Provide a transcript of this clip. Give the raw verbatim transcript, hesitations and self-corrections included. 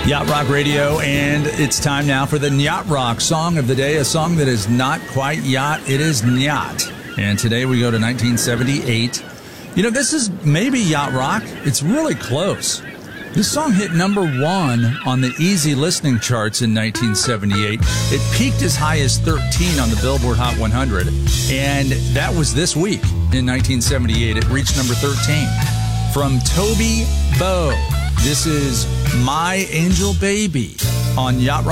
Yacht Rock Radio, and it's time now for the Yacht Rock Song of the Day, a song that is not quite yacht, it is Nyat. And today we go to nineteen seventy-eight. You know, this is maybe Yacht Rock. It's really close. This song hit number one on the easy listening charts in nineteen seventy-eight. It peaked as high as thirteen on the Billboard Hot one hundred, and that was this week in nineteen seventy-eight. It reached number thirteen. From Toby Bow, this is My Angel Baby on Yacht Rock.